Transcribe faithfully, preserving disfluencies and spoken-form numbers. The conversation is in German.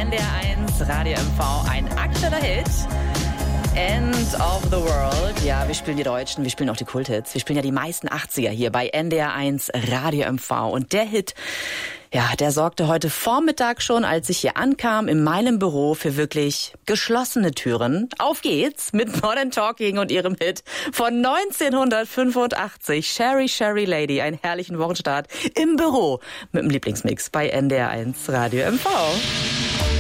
N D R eins Radio M V, ein aktueller Hit. End of the World. Ja, wir spielen die Deutschen, wir spielen auch die Kulthits. Wir spielen ja die meisten achtziger hier bei N D R eins Radio M V. Und der Hit, ja, der sorgte heute Vormittag schon, als ich hier ankam, in meinem Büro für wirklich geschlossene Türen. Auf geht's mit Modern Talking und ihrem Hit von neunzehnhundertfünfundachtzig. Sherry, Sherry Lady. Einen herrlichen Wochenstart im Büro mit dem Lieblingsmix bei N D R eins Radio M V.